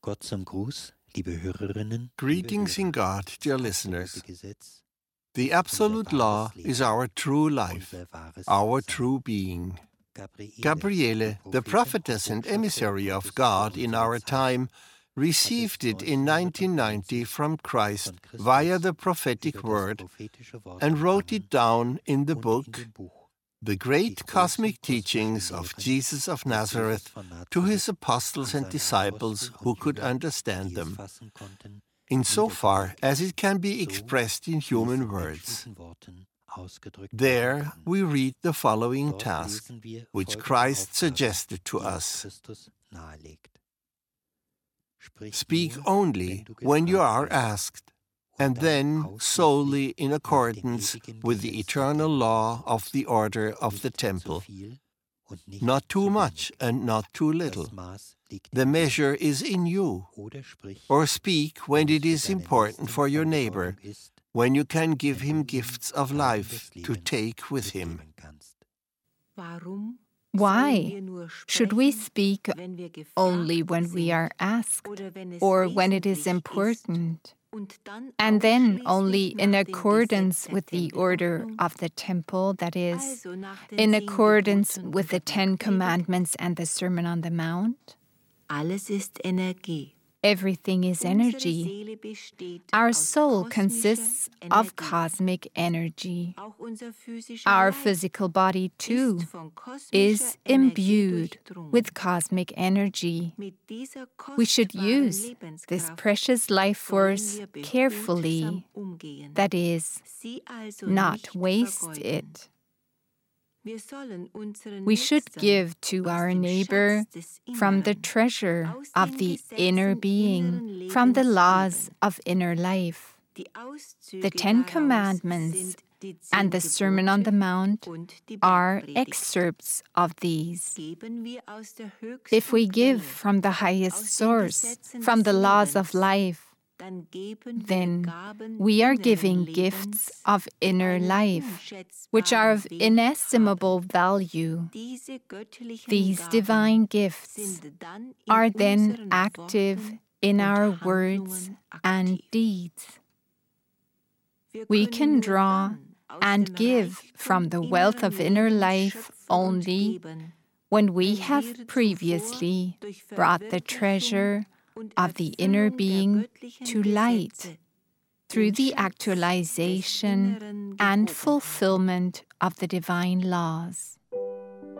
Gott zum Gruß, liebe Hörerinnen. Greetings in God, dear listeners. The absolute law is our true life, our true being. Gabriele, the prophetess and emissary of God in our time, received it in 1990 from Christ via the prophetic word and wrote it down in the book, The Great Cosmic Teachings of Jesus of Nazareth, to his apostles and disciples who could understand them, insofar as it can be expressed in human words. There we read the following task, which Christ suggested to us. Speak only when you are asked, and then solely in accordance with the eternal law of the order of the temple. Not too much and not too little. The measure is in you. Or speak when it is important for your neighbor, when you can give him gifts of life to take with him. Why should we speak only when we are asked, or when it is important, and then only in accordance with the order of the temple, that is, in accordance with the 10 Commandments and the Sermon on the Mount? Alles ist Energie. Everything is energy. Our soul consists of cosmic energy. Our physical body, too, is imbued with cosmic energy. We should use this precious life force carefully, that is, not waste it. We should give to our neighbor from the treasure of the inner being, from the laws of inner life. The 10 Commandments and the Sermon on the Mount are excerpts of these. If we give from the highest source, from the laws of life, then we are giving gifts of inner life, which are of inestimable value. These divine gifts are then active in our words and deeds. We can draw and give from the wealth of inner life only when we have previously brought the treasure of the inner being to light through the actualization and fulfillment of the divine laws.